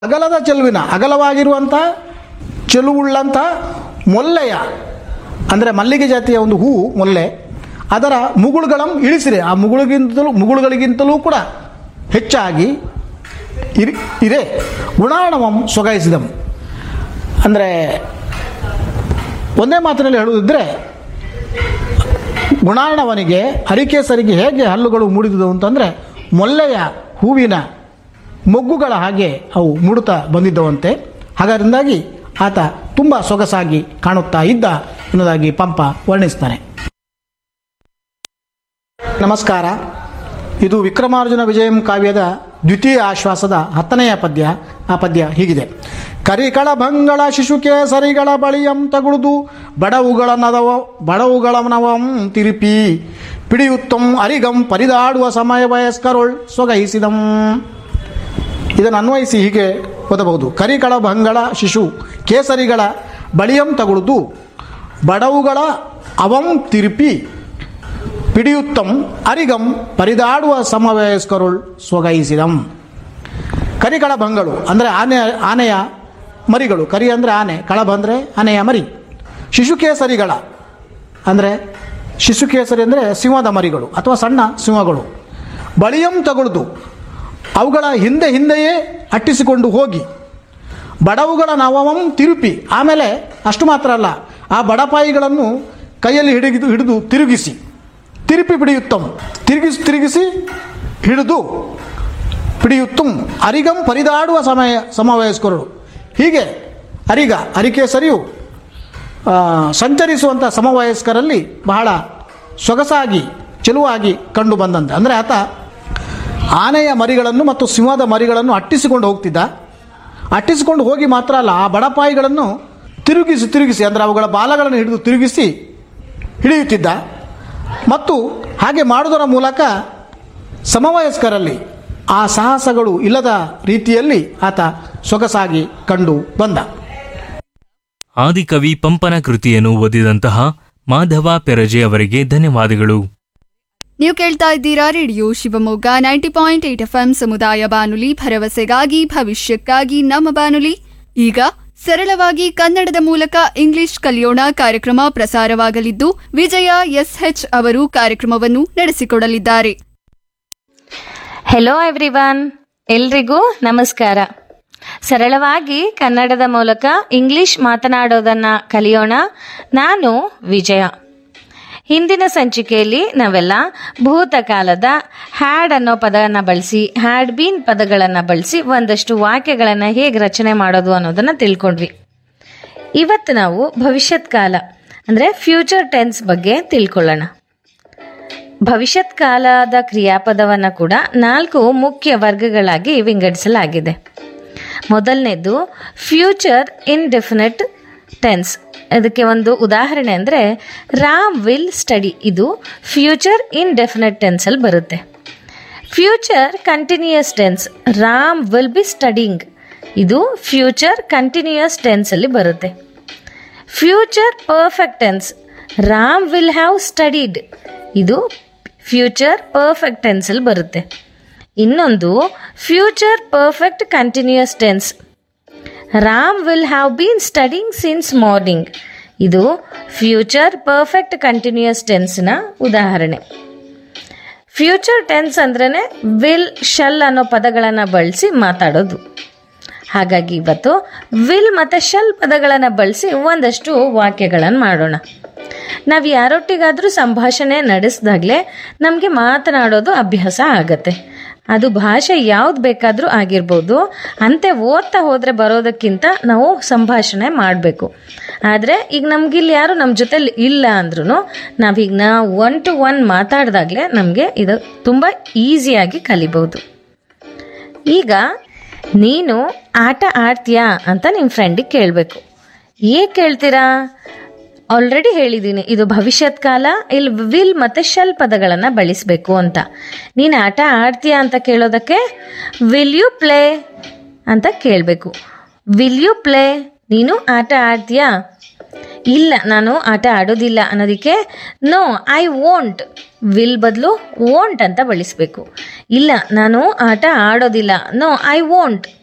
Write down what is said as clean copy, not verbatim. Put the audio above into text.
ಅಗಲದ ಚೆಲುವಿನ ಅಗಲವಾಗಿರುವಂಥ ಚೆಲುವುಳ್ಳಂಥ ಮೊಲ್ಲೆಯ ಅಂದರೆ ಮಲ್ಲಿಗೆ ಜಾತಿಯ ಒಂದು ಹೂವು ಮೊಲ್ಲೆ, ಅದರ ಮುಗುಳುಗಳನ್ನು ಇಳಿಸಿದೆ. ಆ ಮುಗುಳುಗಳಿಗಿಂತಲೂ ಕೂಡ ಹೆಚ್ಚಾಗಿ ಇದೆ ಗುಣಾಣವಂ ಸೊಗೈಸಿದಂ. ಅಂದರೆ ಒಂದೇ ಮಾತಿನಲ್ಲಿ ಹೇಳುವುದಿದ್ದರೆ, ಗುಣಾಣವನಿಗೆ ಹರಿಕೇಸರಿಗೆ ಹೇಗೆ ಹಲ್ಲುಗಳು ಮೂಡಿದುವು ಅಂತಂದರೆ ಮೊಲ್ಲೆಯ ಹೂವಿನ ಮೊಗ್ಗುಗಳ ಹಾಗೆ ಅವು ಮೂಡುತ್ತಾ ಬಂದಿದ್ದವಂತೆ. ಹಾಗಾದ್ರಿಂದಾಗಿ ಆತ ತುಂಬ ಸೊಗಸಾಗಿ ಕಾಣುತ್ತಾ ಇದ್ದ ಎನ್ನುವುದಾಗಿ ಪಂಪ ವರ್ಣಿಸ್ತಾನೆ. ನಮಸ್ಕಾರ. ಇದು ವಿಕ್ರಮಾರ್ಜುನ ವಿಜಯಂ ಕಾವ್ಯದ ದ್ವಿತೀಯ ಆಶ್ವಾಸದ 10ನೆಯ ಪದ್ಯ. ಆ ಪದ್ಯ ಹೀಗಿದೆ: ಕರಿಕಳ ಭಂಗಳ ಶಿಶುಕೇಸರಿಗಳ ಬಳಿಯಂ ತಗುಳುದು ಬಡವುಗಳ ನವಂ ತಿರುಪಿ ಪಿಡಿಯುತ್ತಂ ಅರಿಗಂ ಪರಿದಾಡುವ ಸಮಯ ವಯಸ್ಕರೊಳ್ ಸೊಗೈಸಿದಂ. ಇದನ್ನು ಅನ್ವಯಿಸಿ ಹೀಗೆ ಓದಬಹುದು: ಕರಿಕಳ ಭಂಗಳ ಶಿಶು ಕೇಸರಿಗಳ ಬಳಿಯಂ ತಗುಳುದು ಬಡವುಗಳ ಅವಂ ತಿರುಪಿ ಪಿಡಿಯುತ್ತಂ ಅರಿಗಂ ಪರಿದಾಡುವ ಸಮವಯಸ್ಕರುಳ್ ಸೊಗೈಸಿದಂ. ಕರಿಕಳ ಭಂಗಳು ಅಂದರೆ ಆನೆಯ ಮರಿಗಳು. ಕರಿ ಅಂದರೆ ಆನೆ, ಕಳಭ ಅಂದರೆ ಆನೆಯ ಮರಿ. ಶಿಶುಕೇಸರಿಗಳ ಅಂದರೆ ಶಿಶುಕೇಸರಿ ಅಂದರೆ ಸಿಂಹದ ಮರಿಗಳು ಅಥವಾ ಸಣ್ಣ ಸಿಂಹಗಳು. ಬಳಿಯಂ ತಗುಳುದು ಅವುಗಳ ಹಿಂದೆಯೇ ಅಟ್ಟಿಸಿಕೊಂಡು ಹೋಗಿ, ಬಡವುಗಳ ನವಮಂ ತಿರುಪಿ, ಆಮೇಲೆ ಅಷ್ಟು ಮಾತ್ರ ಅಲ್ಲ, ಆ ಬಡಪಾಯಿಗಳನ್ನು ಕೈಯಲ್ಲಿ ಹಿಡಿದು ತಿರುಪಿ ಪಿಡಿಯುತ್ತಂ, ತಿರುಗಿಸಿ ಹಿಡಿದು ಪಿಡಿಯುತ್ತಂ ಅರಿಗಂ ಪರಿದಾಡುವ ಸಮವಯಸ್ಕರು. ಹೀಗೆ ಅರಿಕೇಸರಿಯು ಸಂಚರಿಸುವಂಥ ಸಮವಯಸ್ಕರಲ್ಲಿ ಬಹಳ ಸೊಗಸಾಗಿ ಚೆಲುವಾಗಿ ಕಂಡು ಬಂದಂತೆ. ಅಂದರೆ ಆತ ಆನೆಯ ಮರಿಗಳನ್ನು ಮತ್ತು ಸಿಂಹದ ಮರಿಗಳನ್ನು ಅಟ್ಟಿಸಿಕೊಂಡು ಹೋಗ್ತಿದ್ದ. ಅಟ್ಟಿಸಿಕೊಂಡು ಹೋಗಿ ಮಾತ್ರ ಅಲ್ಲ, ಆ ಬಡಪಾಯಿಗಳನ್ನು ತಿರುಗಿಸಿ ಅಂದರೆ ಅವುಗಳ ಬಾಲಗಳನ್ನು ಹಿಡಿದು ತಿರುಗಿಸಿ ಹಿಡಿಯುತ್ತಿದ್ದ. ಮತ್ತು ಹಾಗೆ ಮಾಡುವುದರ ಮೂಲಕ ಸಮವಯಸ್ಕರಲ್ಲಿ ಆ ಸಾಹಸಗಳು ಇಲ್ಲದ ರೀತಿಯಲ್ಲಿ ಆತ ಸೊಗಸಾಗಿ ಕಂಡು ಬಂದ. ಆದಿಕವಿ ಪಂಪನ ಕೃತಿಯನ್ನು ಓದಿದಂತಹ ಮಾಧವ ಪೆರಜೆ ಅವರಿಗೆ ಧನ್ಯವಾದಗಳು. ನೀವು ಕೇಳ್ತಾ ಇದ್ದೀರಾ ರೇಡಿಯೋ ಶಿವಮೊಗ್ಗ 90.8 FM ಸಮುದಾಯ ಬಾನುಲಿ, ಭರವಸೆಗಾಗಿ ಭವಿಷ್ಯಕ್ಕಾಗಿ ನಮ್ಮ ಬಾನುಲಿ. ಈಗ ಸರಳವಾಗಿ ಕನ್ನಡದ ಮೂಲಕ ಇಂಗ್ಲಿಷ್ ಕಲಿಯೋಣ ಕಾರ್ಯಕ್ರಮ ಪ್ರಸಾರವಾಗಲಿದ್ದು, ವಿಜಯ SH ಅವರು ಕಾರ್ಯಕ್ರಮವನ್ನು ನಡೆಸಿಕೊಡಲಿದ್ದಾರೆ. ಹೆಲೋ ಎವ್ರಿವನ್, ಎಲ್ರಿಗೂ ನಮಸ್ಕಾರ. ಸರಳವಾಗಿ ಕನ್ನಡದ ಮೂಲಕ ಇಂಗ್ಲಿಷ್ ಮಾತನಾಡೋದನ್ನ ಕಲಿಯೋಣ. ನಾನು ವಿಜಯ. ಹಿಂದಿನ ಸಂಚಿಕೆಯಲ್ಲಿ ನಾವೆಲ್ಲ ಭೂತಕಾಲದ ಹ್ಯಾಡ್ ಅನ್ನೋ ಪದವನ್ನು ಬಳಸಿ, ಹ್ಯಾಡ್ ಬೀನ್ ಪದಗಳನ್ನು ಬಳಸಿ ಒಂದಷ್ಟು ವಾಕ್ಯಗಳನ್ನು ಹೇಗೆ ರಚನೆ ಮಾಡೋದು ಅನ್ನೋದನ್ನು ತಿಳ್ಕೊಂಡ್ವಿ. ಇವತ್ತು ನಾವು ಭವಿಷ್ಯತ್ ಕಾಲ ಅಂದರೆ ಫ್ಯೂಚರ್ ಟೆನ್ಸ್ ಬಗ್ಗೆ ತಿಳ್ಕೊಳ್ಳೋಣ. ಭವಿಷ್ಯತ್ ಕಾಲದ ಕ್ರಿಯಾಪದವನ್ನು ಕೂಡ 4 ಮುಖ್ಯ ವರ್ಗಗಳಾಗಿ ವಿಂಗಡಿಸಲಾಗಿದೆ. ಮೊದಲನೇದು ಫ್ಯೂಚರ್ ಇನ್ಡೆಫಿನೆಟ್ ಟೆನ್ಸ್. ಅದಕ್ಕೆ ಒಂದು ಉದಾಹರಣೆ ಅಂದರೆ ರಾಮ್ ವಿಲ್ ಸ್ಟಡಿ. ಇದು ಫ್ಯೂಚರ್ ಇನ್ಡೆಫಿನೆಟ್ ಟೆನ್ಸಲ್ಲಿ ಬರುತ್ತೆ. Future continuous tense, Ram will be studying. ಇದು ಫ್ಯೂಚರ್ ಕಂಟಿನ್ಯೂಯಸ್ ಟೆನ್ಸಲ್ಲಿ ಬರುತ್ತೆ. Future perfect tense, Ram will have studied. ಇದು ಫ್ಯೂಚರ್ ಪರ್ಫೆಕ್ಟ್ ಟೆನ್ಸಲ್ಲಿ ಬರುತ್ತೆ. ಇನ್ನೊಂದು future perfect continuous tense, Ram will have been studying since morning. ಇದು ಫ್ಯೂಚರ್ ಪರ್ಫೆಕ್ಟ್ ಕಂಟಿನ್ಯೂಯಸ್ ಟೆನ್ಸ್ನ ಉದಾಹರಣೆ. Future tense ಅಂದ್ರೇ will, shall ಅನ್ನೋ ಪದಗಳನ್ನು ಬಳಸಿ ಮಾತಾಡೋದು. ಹಾಗಾಗಿ ಇವತ್ತು ವಿಲ್ ಮತ್ತು ಶಲ್ ಪದಗಳನ್ನು ಬಳಸಿ ಒಂದಷ್ಟು ವಾಕ್ಯಗಳನ್ನು ಮಾಡೋಣ. ನಾವು ಯಾರೊಟ್ಟಿಗಾದರೂ ಸಂಭಾಷಣೆ ನಡೆಸಿದಾಗಲೇ ನಮಗೆ ಮಾತನಾಡೋದು ಅಭ್ಯಾಸ ಆಗತ್ತೆ. ಅದು ಭಾಷೆ ಯಾವ್ದು ಬೇಕಾದರೂ ಆಗಿರ್ಬೋದು. ಅಂತೆ ಓದ್ತಾ ಹೋದರೆ ಬರೋದಕ್ಕಿಂತ ನಾವು ಸಂಭಾಷಣೆ ಮಾಡಬೇಕು. ಆದರೆ ಈಗ ನಮಗಿಲ್ಲಿ ಯಾರು ನಮ್ಮ ಜೊತೆಲಿ ಇಲ್ಲ ಅಂದ್ರೂ ನಾವೀಗ ನಾವು 1 to 1 ಮಾತಾಡಿದಾಗಲೇ ನಮಗೆ ಇದು ತುಂಬ ಈಸಿಯಾಗಿ ಕಲಿಬೋದು. ಈಗ ನೀನು ಆಟ ಆಡ್ತೀಯಾ ಅಂತ ನಿಮ್ಮ ಫ್ರೆಂಡಿಗೆ ಕೇಳಬೇಕು. ಏಕೆ ಕೇಳ್ತೀರಾ? ಆಲ್ರೆಡಿ ಹೇಳಿದ್ದೀನಿ, ಇದು ಭವಿಷ್ಯತ್ ಕಾಲ. ಇಲ್ಲಿ ವಿಲ್ ಮತ್ತು ಶಲ್ ಪದಗಳನ್ನು ಬಳಸಬೇಕು ಅಂತ. ನೀನು ಆಟ ಆಡ್ತೀಯಾ ಅಂತ ಕೇಳೋದಕ್ಕೆ ವಿಲ್ ಯು ಪ್ಲೇ ಅಂತ ಕೇಳಬೇಕು. ವಿಲ್ ಯು ಪ್ಲೇ, ನೀನು ಆಟ ಆಡ್ತೀಯಾ? ಇಲ್ಲ, ನಾನು ಆಟ ಆಡೋದಿಲ್ಲ ಅನ್ನೋದಕ್ಕೆ ನೋ ಐ ವೋಂಟ್, ವಿಲ್ ಬದಲು ವೋಂಟ್ ಅಂತ ಬಳಸಬೇಕು. ಇಲ್ಲ, ನಾನು ಆಟ ಆಡೋದಿಲ್ಲ, ನೋ ಐ ವೋಂಟ್.